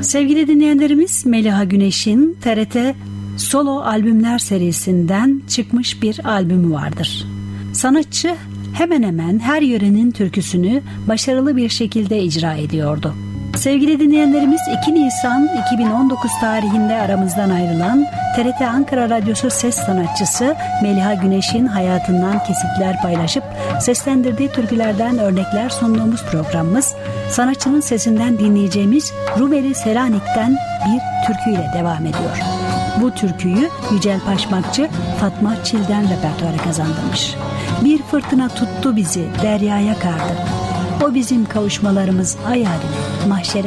Sevgili dinleyenlerimiz, Meliha Güneş'in TRT Solo Albümler serisinden çıkmış bir albümü vardır. Sanatçı hemen hemen her yörenin türküsünü başarılı bir şekilde icra ediyordu. Sevgili dinleyenlerimiz, 2 Nisan 2019 tarihinde aramızdan ayrılan TRT Ankara Radyosu ses sanatçısı Meliha Güneş'in hayatından kesitler paylaşıp seslendirdiği türkülerden örnekler sunduğumuz programımız, sanatçının sesinden dinleyeceğimiz Rumeli Selanik'ten bir türküyle devam ediyor. Bu türküyü Yücel Paşmakçı Fatma Çil'den repertuara kazandırmış. Bir fırtına tuttu bizi, deryaya kardı. O bizim kavuşmalarımız ay haline, mahşere